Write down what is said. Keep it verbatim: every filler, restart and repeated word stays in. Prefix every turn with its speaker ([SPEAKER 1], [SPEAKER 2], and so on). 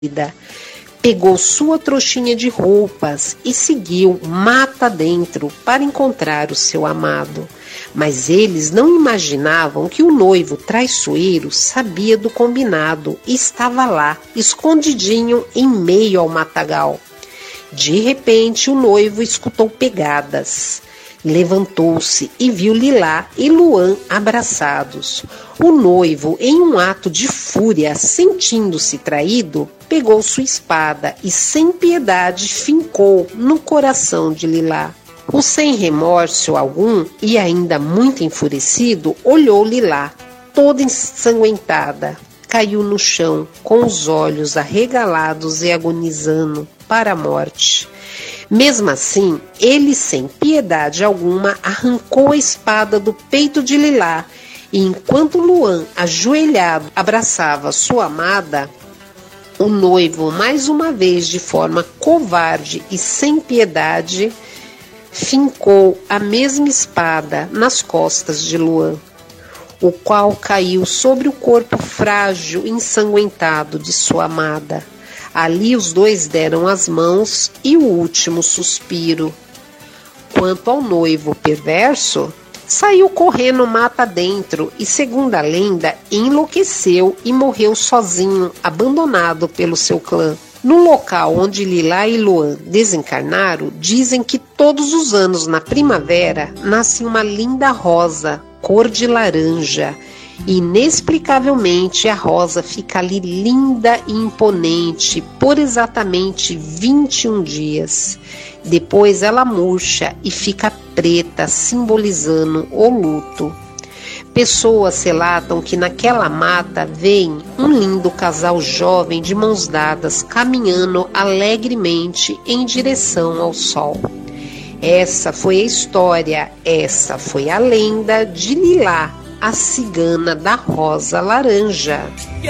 [SPEAKER 1] Pegou sua trouxinha de roupas e seguiu mata dentro para encontrar o seu amado. Mas eles não imaginavam que o noivo traiçoeiro sabia do combinado e estava lá, escondidinho em meio ao matagal. De repente, o noivo escutou pegadas. Levantou-se e viu Lilá e Luan abraçados. O noivo, em um ato de fúria, sentindo-se traído, pegou sua espada e, sem piedade, fincou no coração de Lilá. O sem remorso algum e ainda muito enfurecido, olhou Lilá, toda ensanguentada. Caiu no chão, com os olhos arregalados e agonizando para a morte. Mesmo assim, ele, sem piedade alguma, arrancou a espada do peito de Lilá e, enquanto Luan, ajoelhado, abraçava sua amada, o noivo, mais uma vez de forma covarde e sem piedade, fincou a mesma espada nas costas de Luan, o qual caiu sobre o corpo frágil e ensanguentado de sua amada. Ali os dois deram as mãos e o último suspiro. Quanto ao noivo perverso, saiu correndo mata dentro e, segundo a lenda, enlouqueceu e morreu sozinho, abandonado pelo seu clã. No local onde Lilá e Luan desencarnaram, dizem que todos os anos na primavera nasce uma linda rosa, cor de laranja. Inexplicavelmente, a rosa fica ali linda e imponente por exatamente vinte e um dias. Depois ela murcha e fica preta, simbolizando o luto. Pessoas relatam que naquela mata vem um lindo casal jovem de mãos dadas, caminhando alegremente em direção ao sol. Essa foi a história, essa foi a lenda de Lilá, a cigana da rosa laranja.